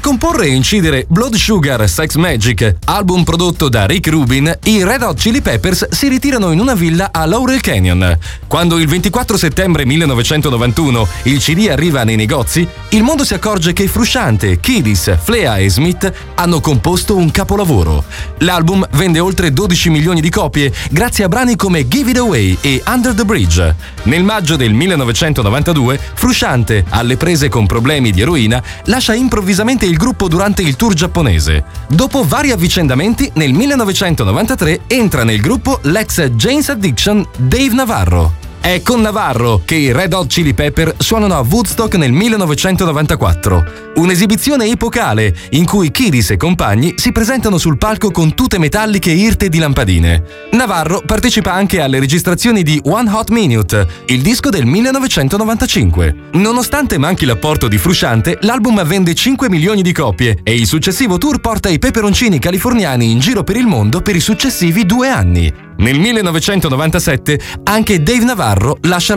comporre e incidere Blood Sugar Sex Magic, album prodotto da Rick Rubin, i Red Hot Chili Peppers si ritirano in una villa a Laurel Canyon. Quando il 24 settembre 1991 il CD arriva nei negozi, il mondo si accorge che Frusciante, Kiddis, Flea e Smith hanno composto un capolavoro. L'album vende oltre 12 milioni di copie grazie a brani come Give It Away e Under the Bridge. Nel maggio del 1992, Frusciante, alle prese con problemi di eroina, lascia improvvisamente il gruppo durante il tour giapponese. Dopo vari avvicendamenti, nel 1993 entra nel gruppo l'ex Jane's Addiction Dave Navarro. È con Navarro che i Red Hot Chili Pepper suonano a Woodstock nel 1994. Un'esibizione epocale in cui Kiddis e compagni si presentano sul palco con tute metalliche irte di lampadine. Navarro partecipa anche alle registrazioni di One Hot Minute, il disco del 1995. Nonostante manchi l'apporto di Frusciante, l'album vende 5 milioni di copie e il successivo tour porta i peperoncini californiani in giro per il mondo per i successivi 2 anni. Nel 1997 anche Dave Navarro lascia la